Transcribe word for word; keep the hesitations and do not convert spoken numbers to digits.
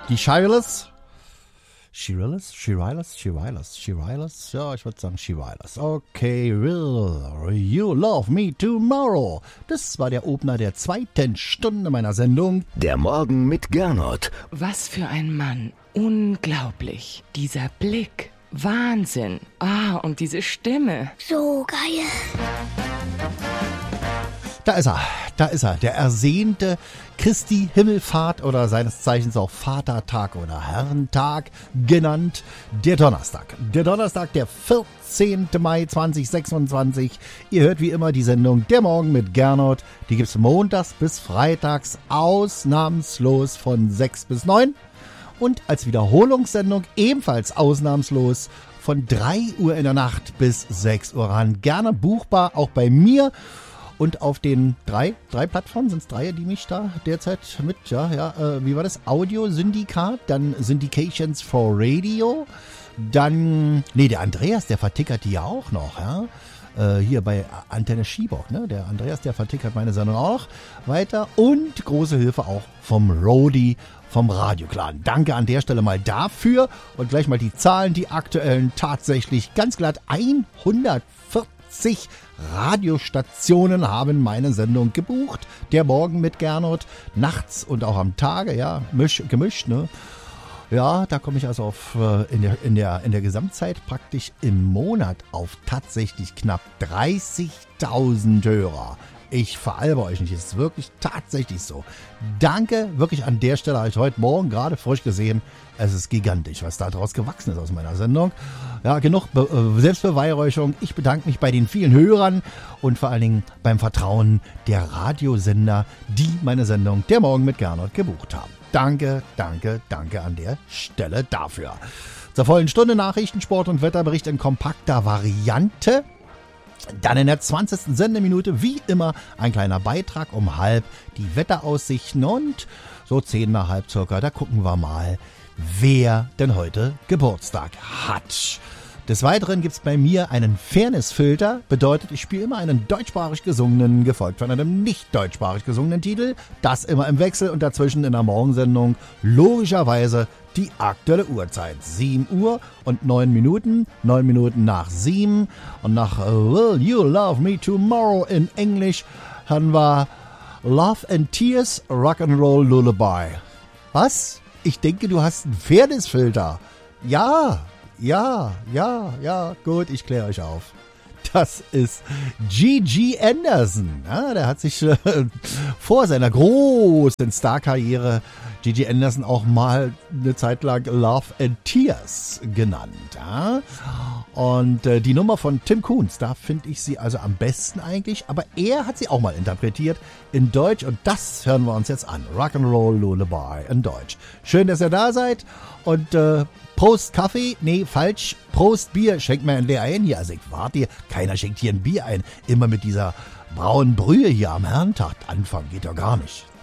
Die Shirelles. Shirelles? Shirelles? Shirelles? Shirelles? Ja, ich würde sagen Shirelles. Okay, will you love me tomorrow? Das war der Opener der zweiten Stunde meiner Sendung. Der Morgen mit Gernot. Was für ein Mann. Unglaublich. Dieser Blick. Wahnsinn. Ah, und diese Stimme. So geil. Da ist er, da ist er, der ersehnte Christi Himmelfahrt oder seines Zeichens auch Vatertag oder Herrentag genannt, der Donnerstag. Der Donnerstag, der vierzehnten Mai zweitausendsechsundzwanzig. Ihr hört wie immer die Sendung Der Morgen mit Gernot. Die gibt's montags bis freitags ausnahmslos von sechs bis neun. Und als Wiederholungssendung ebenfalls ausnahmslos von drei Uhr in der Nacht bis sechs Uhr ran. Gerne buchbar, auch bei mir. Und auf den drei, drei Plattformen, sind es drei, die mich da derzeit mit, ja, ja, äh, wie war das? Audio-Syndikat, dann Syndications for Radio, dann, nee, der Andreas, der vertickert die ja auch noch, ja. Äh, hier bei Antenne Schiebock, ne? Der Andreas, der vertickert meine Sendung auch noch weiter. Und große Hilfe auch vom Rodi, vom Radioclan. Danke an der Stelle mal dafür. Und gleich mal die Zahlen, die aktuellen, tatsächlich ganz glatt hundertvierzig Radiostationen haben meine Sendung gebucht. Der Morgen mit Gernot, nachts und auch am Tage, ja, misch, gemischt, ne? Ja, da komme ich also auf äh, in der in der in der Gesamtzeit praktisch im Monat auf tatsächlich knapp dreißigtausend Hörer. Ich veralber euch nicht, es ist wirklich tatsächlich so. Danke, wirklich an der Stelle, habe ich heute Morgen gerade frisch gesehen. Es ist gigantisch, was da draus gewachsen ist aus meiner Sendung. Ja, genug Be- äh, Selbstbeweihräucherung. Ich bedanke mich bei den vielen Hörern und vor allen Dingen beim Vertrauen der Radiosender, die meine Sendung Der Morgen mit Gernot gebucht haben. Danke, danke, danke an der Stelle dafür. Zur vollen Stunde Nachrichten, Sport und Wetterbericht in kompakter Variante. Dann in der zwanzigsten Sendeminute wie immer ein kleiner Beitrag um halb, die Wetteraussichten und so zehn nach halb circa, da gucken wir mal, wer denn heute Geburtstag hat. Des Weiteren gibt's bei mir einen Fairness-Filter, bedeutet, ich spiele immer einen deutschsprachig gesungenen, gefolgt von einem nicht deutschsprachig gesungenen Titel, das immer im Wechsel und dazwischen in der Morgensendung logischerweise die aktuelle Uhrzeit. sieben Uhr und neun Minuten, neun Minuten nach sieben und nach Will You Love Me Tomorrow in Englisch hören wir Love and Tears, Rock'n'Roll Lullaby. Was? Ich denke, du hast einen Fairness-Filter. Ja, ja, ja, ja, gut, ich kläre euch auf. Das ist Gigi Anderson. Ja, der hat sich äh, vor seiner großen Star-Karriere Gigi Anderson auch mal eine Zeit lang Love and Tears genannt. Ja? Und äh, die Nummer von Tim Koons, da finde ich sie also am besten eigentlich. Aber er hat sie auch mal interpretiert in Deutsch und das hören wir uns jetzt an. Rock'n'Roll Lullaby in Deutsch. Schön, dass ihr da seid und äh, Prost Kaffee, nee, falsch, Prost Bier, schenkt mir ein leer ein hier. Also ich warte hier, keiner schenkt hier ein Bier ein. Immer mit dieser braunen Brühe hier am Herrentag anfangen, geht ja gar nicht.